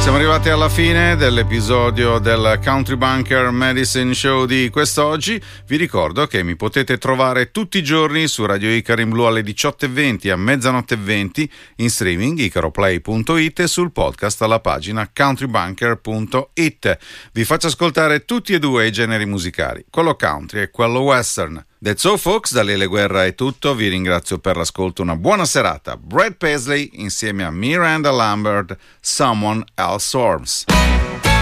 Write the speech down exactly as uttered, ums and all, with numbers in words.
Siamo arrivati alla fine dell'episodio del Country Bunker Medicine Show di quest'oggi. Vi ricordo che mi potete trovare tutti i giorni su Radio Icaro in blu alle diciotto e venti, a mezzanotte e venti, in streaming icaroplay punto it e sul podcast alla pagina countrybunker punto it. Vi faccio ascoltare tutti e due i generi musicali, quello country e quello western. That's all folks, da Lele Guerra è tutto, vi ringrazio per l'ascolto, una buona serata. Brad Paisley insieme a Miranda Lambert, Someone Else Storms.